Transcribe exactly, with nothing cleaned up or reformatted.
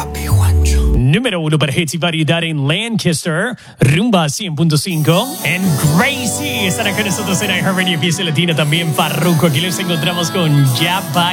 Papi Juancho. Número uno para hits y variedad en Lancaster, Rumba cien punto cinco. En Gracie estará con nosotros en iHeartRadio Fiesta Latina también Farruko. Aquí les encontramos con Ya Pa'